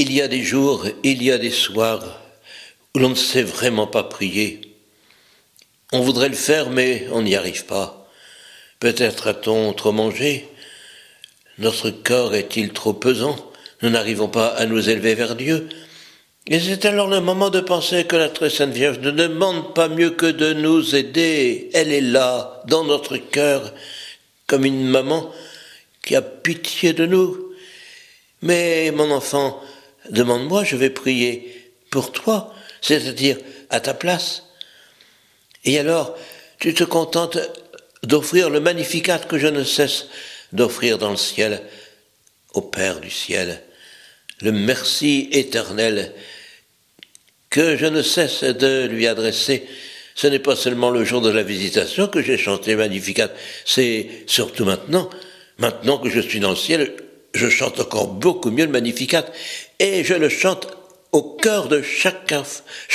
Il y a des jours, il y a des soirs où l'on ne sait vraiment pas prier. On voudrait le faire, mais on n'y arrive pas. Peut-être a-t-on trop mangé? Notre corps est-il trop pesant? Nous n'arrivons pas à nous élever vers Dieu. Et c'est alors le moment de penser que la très sainte Vierge ne demande pas mieux que de nous aider. Elle est là, dans notre cœur, comme une maman qui a pitié de nous. Mais mon enfant, demande-moi, je vais prier pour toi, c'est-à-dire à ta place. Et alors, tu te contentes d'offrir le Magnificat que je ne cesse d'offrir dans le ciel au Père du ciel, le merci éternel que je ne cesse de lui adresser. Ce n'est pas seulement le jour de la visitation que j'ai chanté Magnificat, c'est surtout maintenant que je suis dans le ciel, je chante encore beaucoup mieux le Magnificat, et je le chante au cœur de chacun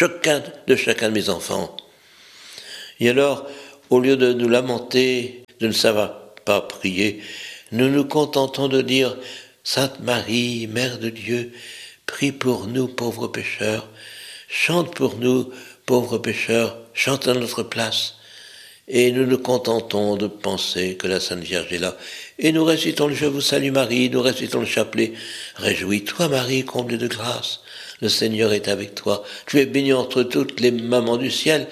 de mes enfants. Et alors, au lieu de nous lamenter, de ne savoir pas prier, nous nous contentons de dire « Sainte Marie, Mère de Dieu, prie pour nous pauvres pécheurs, chante pour nous pauvres pécheurs, chante à notre place ». Et nous nous contentons de penser que la Sainte Vierge est là. Et nous récitons le « Je vous salue Marie », nous récitons le chapelet « Réjouis-toi Marie, comblée de grâce, le Seigneur est avec toi, tu es bénie entre toutes les mamans du ciel,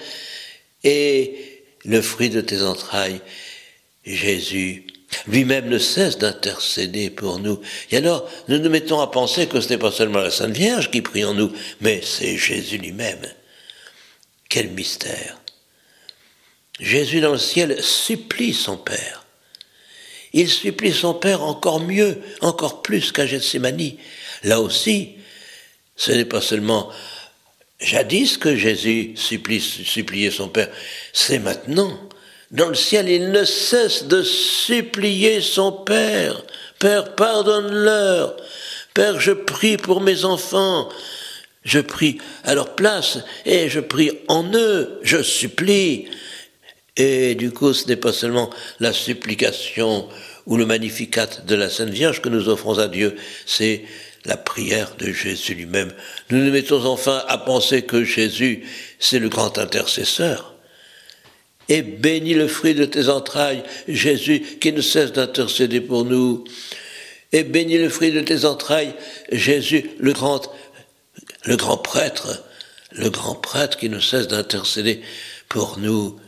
et le fruit de tes entrailles, Jésus, lui-même ne cesse d'intercéder pour nous. » Et alors, nous nous mettons à penser que ce n'est pas seulement la Sainte Vierge qui prie en nous, mais c'est Jésus lui-même. Quel mystère! Jésus dans le ciel supplie son Père. Il supplie son Père encore mieux, encore plus qu'à Gethsémani. Là aussi, ce n'est pas seulement jadis que Jésus suppliait son Père, c'est maintenant. Dans le ciel, il ne cesse de supplier son Père. Père, pardonne-leur. Père, je prie pour mes enfants. Je prie à leur place et je prie en eux. Je supplie. Et du coup, ce n'est pas seulement la supplication ou le Magnificat de la Sainte Vierge que nous offrons à Dieu, c'est la prière de Jésus lui-même. Nous nous mettons enfin à penser que Jésus, c'est le grand intercesseur. Et bénis le fruit de tes entrailles, Jésus, qui ne cesse d'intercéder pour nous. Et bénis le fruit de tes entrailles, Jésus, le grand prêtre qui ne cesse d'intercéder pour nous.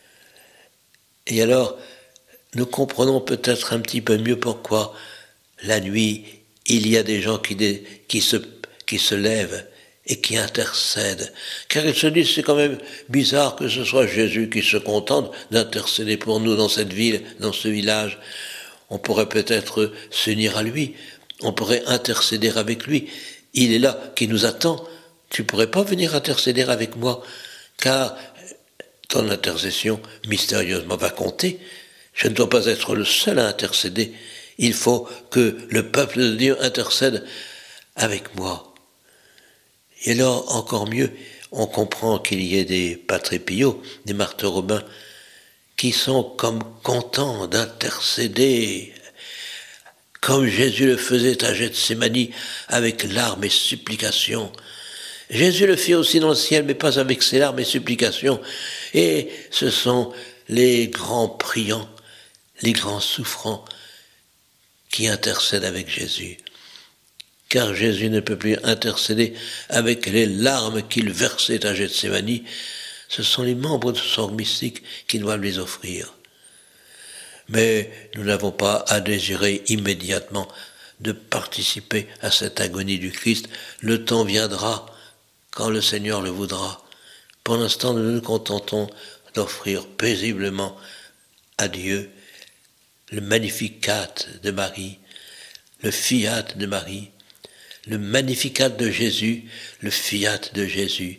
Et alors, nous comprenons peut-être un petit peu mieux pourquoi la nuit, il y a des gens qui se lèvent et qui intercèdent. Car ils se disent, c'est quand même bizarre que ce soit Jésus qui se contente d'intercéder pour nous dans cette ville, dans ce village. On pourrait peut-être s'unir à lui, on pourrait intercéder avec lui. Il est là, qui nous attend. Tu ne pourrais pas venir intercéder avec moi, car ton intercession mystérieusement va compter. Je ne dois pas être le seul à intercéder. Il faut que le peuple de Dieu intercède avec moi. Et alors, encore mieux, on comprend qu'il y ait des Patres Pio, des martyrs romains, qui sont comme contents d'intercéder, comme Jésus le faisait à Gethsémani, avec larmes et supplications. Jésus le fit aussi dans le ciel, mais pas avec ses larmes et supplications. Et ce sont les grands priants, les grands souffrants, qui intercèdent avec Jésus. Car Jésus ne peut plus intercéder avec les larmes qu'il versait à Gethsémani. Ce sont les membres de son mystique qui doivent les offrir. Mais nous n'avons pas à désirer immédiatement de participer à cette agonie du Christ. Le temps viendra quand le Seigneur le voudra. Pour l'instant, nous nous contentons d'offrir paisiblement à Dieu le Magnificat de Marie, le Fiat de Marie, le Magnificat de Jésus, le Fiat de Jésus.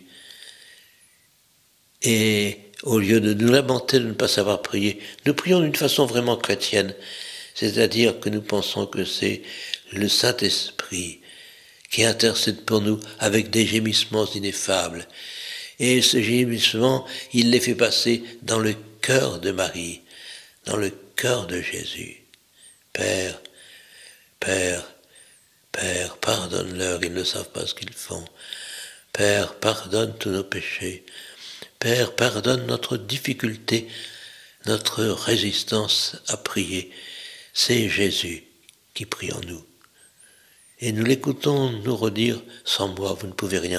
Et au lieu de nous lamenter de ne pas savoir prier, nous prions d'une façon vraiment chrétienne, c'est-à-dire que nous pensons que c'est le Saint-Esprit qui intercède pour nous avec des gémissements ineffables. Et ce gémissement, il les fait passer dans le cœur de Marie, dans le cœur de Jésus. Père, Père, Père, pardonne-leur, ils ne savent pas ce qu'ils font. Père, pardonne tous nos péchés. Père, pardonne notre difficulté, notre résistance à prier. C'est Jésus qui prie en nous. Et nous l'écoutons nous redire, sans moi vous ne pouvez rien